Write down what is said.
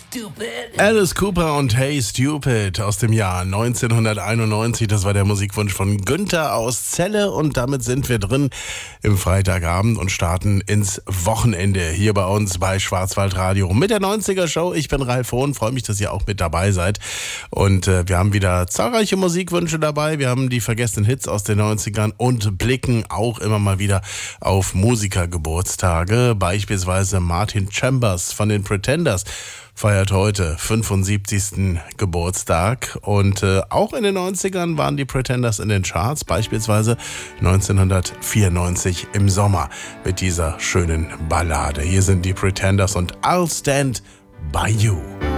Alice Cooper und Hey Stupid aus dem Jahr 1991. Das war der Musikwunsch von Günther aus Celle und damit sind wir drin im Freitagabend und starten ins Wochenende hier bei uns bei Schwarzwaldradio mit der 90er Show. Ich bin Ralf Hohn, freue mich, dass ihr auch mit dabei seid und wir haben wieder zahlreiche Musikwünsche dabei. Wir haben die vergessenen Hits aus den 90ern und blicken auch immer mal wieder auf Musikergeburtstage. Beispielsweise Martin Chambers von den Pretenders feiert heute 75. Geburtstag und auch in den 90ern waren die Pretenders in den Charts, beispielsweise 1994 im Sommer mit dieser schönen Ballade. Hier sind die Pretenders und I'll Stand By You.